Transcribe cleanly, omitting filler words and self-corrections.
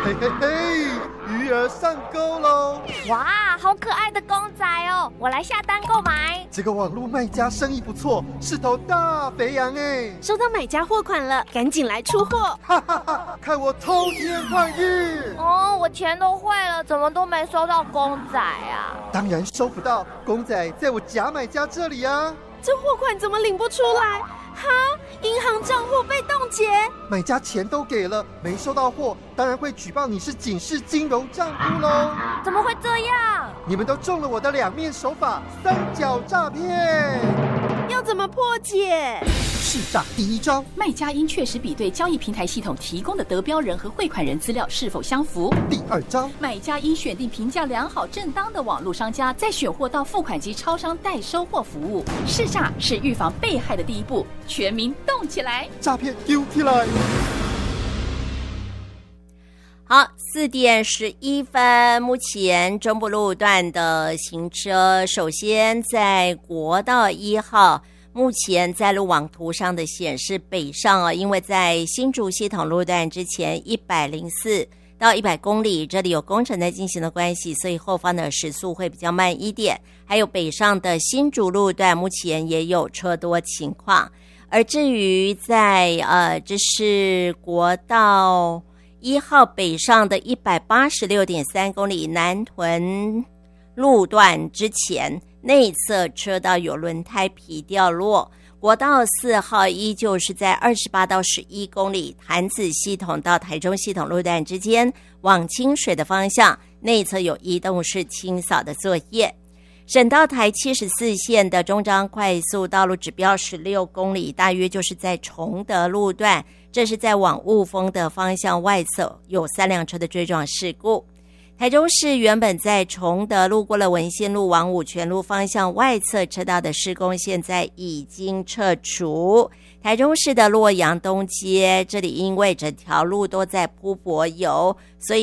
嘿嘿嘿，鱼儿上钩喽！ 哇，好可爱的公仔哦，我来下单购买。 这个网络卖家生意不错，是头大肥羊哎！ 收到买家货款了，赶紧来出货！ 哈哈哈，看我偷天换日！ 哦，我钱都汇了，怎么都没收到公仔啊？ 当然收不到，公仔在我假买家这里啊！ 这货款怎么领不出来？哈，银行账户被冻结， 买家钱都给了，没收到货，当然会举报你是警示金融账户喽！ 怎么会这样？ 你们都中了我的两面手法，三角诈骗！ 要怎么破解？ 试诈第一招， 卖家应确实比对交易平台系统提供的得标人和汇款人资料是否相符。 第二招， 买家应选定评价良好正当的网络商家，再选货到付款及超商代收货服务。试诈是预防被害的第一步，全民动起来， 诈骗丢起来！ 好，4点11分，目前中部路段的行车，首先在国道1号。目前在路网图上的显示，北上因为在新竹系统路段之前104到100公里，这里有工程在进行的关系，所以后方的时速会比较慢一点。还有北上的新竹路段，目前也有车多情况。而至于在这是国道1号北上的186.3公里南屯路段之前，内侧车道有轮胎皮掉落。国道4号依旧是在28到11公里潭子系统到台中系统路段之间，往清水的方向，内侧有移动式清扫的作业。省道台74线的中彰快速道路指标16公里，大约就是在崇德路段，这是在往雾峰的方向外侧有3辆车的追撞事故。台中市原本在崇德路过了文心路往五权路方向外侧车道的施工，现在已经撤除。台中市的洛阳东街，这里因为整条路都在铺柏油，所以